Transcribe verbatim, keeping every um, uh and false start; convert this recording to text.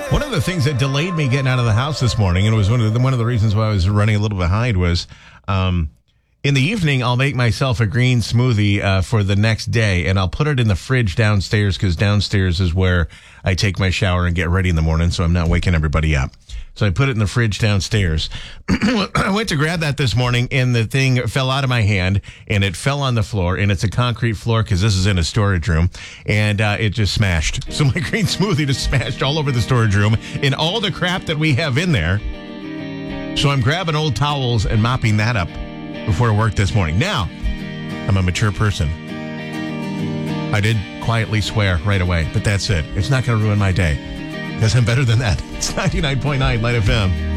One of the things that delayed me getting out of the house this morning, and it was one of the, one of the reasons why I was running a little behind, was um, in the evening, I'll make myself a green smoothie uh, for the next day, and I'll put it in the fridge downstairs because downstairs is where I take my shower and get ready in the morning, so I'm not waking everybody up. So I put it in the fridge downstairs. I went to grab that this morning, and the thing fell out of my hand, and it fell on the floor, and it's a concrete floor because this is in a storage room, and uh, it just smashed. So my green smoothie just smashed all over the storage room and all the crap that we have in there. So I'm grabbing old towels and mopping that up before work this morning. Now, I'm a mature person. I did quietly swear right away, but that's it. It's not going to ruin my day because I'm better than that. It's ninety-nine point nine Light F M.